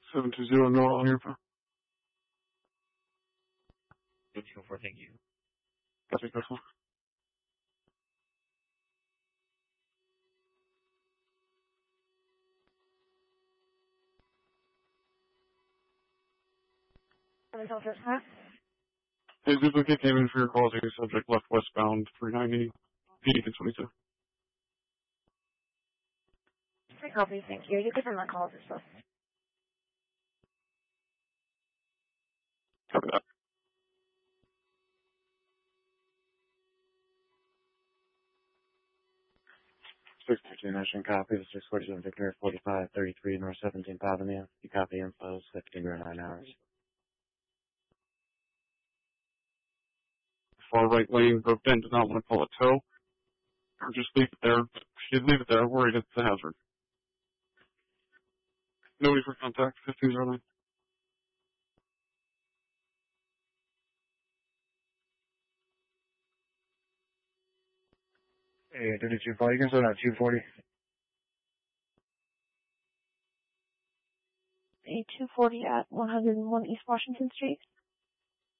720 North on your phone. 204, thank you. Copy, Crystal. Hey, duplicate came in for your call. Subject left westbound 390, PD 22. Copy, thank you. You can send my calls as well. Copy that. 622 National copy. This is 47 Victor 4533 North 17th Avenue. You copy info 15 or 9 hours. Far right lane broke in. Did not want to pull a tow. Or just leave it there. She'd leave it there. Worried it's a hazard. Nobody for contact. 1509. Hey, 3240. You can slow down 240. A 240 at 101 East Washington Street.